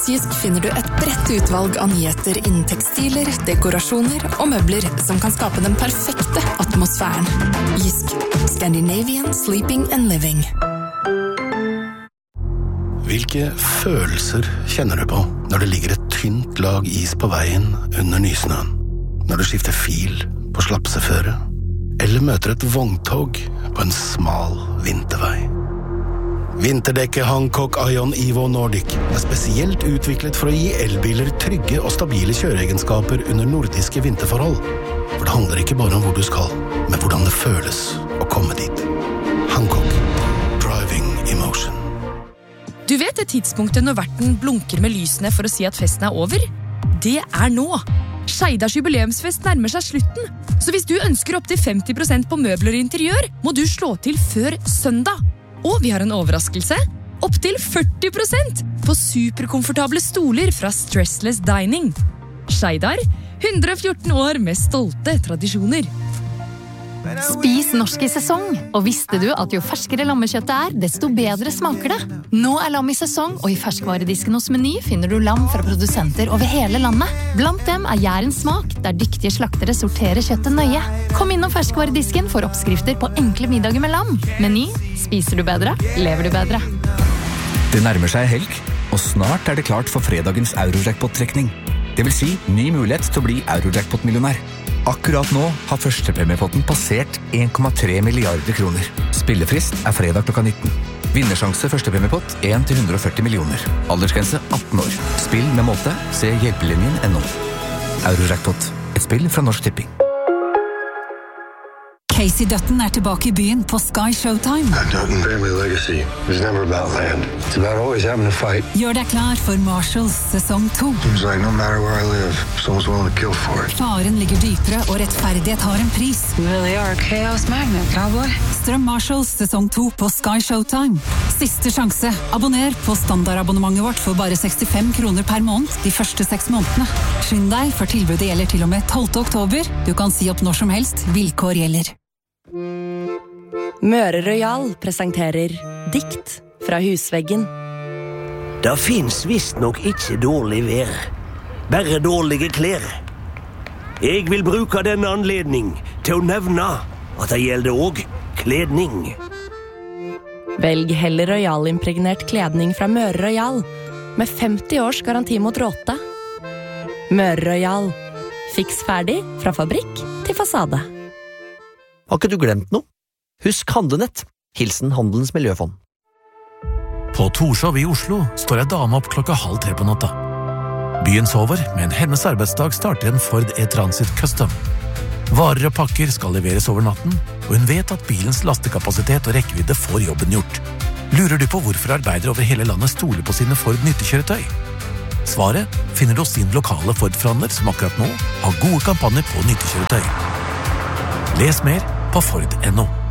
Hos Jysk finner du et bredt utvalg av nyheter innen tekstiler, dekorasjoner og møbler som kan skape den perfekte atmosfæren. Jysk. Scandinavian Sleeping and Living. Hvilke følelser kjenner du på når det ligger et tynt lag is på veien under nysnøen? Når du skifter fil på slapseføre? Eller møter et vogntog på en smal vintervei? Vinterdekket Hancock Ion Evo Nordic spesielt utviklet for å gi elbiler trygge og stabile kjøreegenskaper under nordiske vinterforhold. For det handler ikke bare om hvor du skal, men hvordan det føles å komme dit. Hancock. Driving emotion. Du vet det tidspunktet når verten blunker med lysene for å si at festen over? Det nå. Skeidars jubileumsfest nærmer seg slutten, så hvis du ønsker opp til 50% på møbler og interiør, må du slå til før søndag. Og vi har en overraskelse. Opp til 40% på superkomfortable stoler fra Stressless Dining. Skeidar, 114 år med stolte tradisjoner. Spis norsk i sesong, og visste du at jo ferskere lammekjøttet desto bedre smaker det? Nå lam i sesong, og i ferskvaredisken hos Meny finner du lam fra produsenter over hele landet. Blant dem Jærens smak, der dyktige slaktere sorterer kjøttet nøye. Kom innom ferskvaredisken for oppskrifter på enkle middager med lam. Meny, spiser du bedre, lever du bedre. Det nærmer seg helg, og snart det klart for fredagens Eurojackpot-trekning. Det vil si ny mulighet til å bli Eurojackpot-millionær. Akkurat nå har førstepremiepotten passert 1,3 milliarder kroner. Spillefrist fredag klokka 19. Vinnersjanse førstepremiepott 1-140 millioner. Aldersgrense 18 år. Spill med måte. Se hjelpelinjen.no. Eurojackpot. Et spill fra Norsk Tipping. Casey Dutton tilbake i byen på Sky Showtime. Dutton family legacy was never about land. It's about always having to fight. Gjør deg klar for Marshalls sesong 2. Seems like no matter where I live, someone's willing to kill for it. Faren ligger dypere, og rettferdighet har en pris. You really are a chaos magnet, cowboy. Strøm Marshalls sesong 2 på Sky Showtime. Siste sjanse. Abonner på standardabonnementet vårt for bare 65 kroner per måned de første 6 månedene. Skynd deg, for tilbudet gjelder til og med 12. oktober. Du kan si opp når som helst. Vilkår gjelder. Møre Royal presenterer Dikt fra husveggen. Det finns visst nok ikke dårlig vær, bare dårlige klær. Jeg vil bruke denne anledning til å nevne at det gjelder også kledning. Velg heller Royal-impregnert kledning fra Møre Royal, med 50 års garanti mot råte. Møre Royal. Fiks ferdig fra fabrikk til fasade. Har ikke du glemt noe? Husk Handlenett. Hilsen Handelens Miljøfond. På Torshov i Oslo står en dame opp 2:30 på natta. Byen sover, men hennes arbeidsdag starter en Ford E-Transit Custom. Varer og pakker skal leveres over natten, og hun vet at bilens lastekapasitet og rekkevidde får jobben gjort. Lurer du på hvorfor arbeidere over hele landet stoler på sine Ford nyttekjøretøy? Svaret finner du hos din lokale Ford-forhandler som akkurat nå har gode kampanjer på nyttekjøretøy. Les mer på Ford.no.